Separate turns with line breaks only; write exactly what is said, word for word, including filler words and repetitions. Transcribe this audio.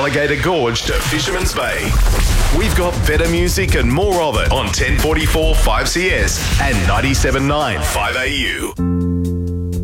Alligator Gorge to Fisherman's Bay. We've got better music and more of it on ten forty-four five C S and ninety-seven point nine five A U.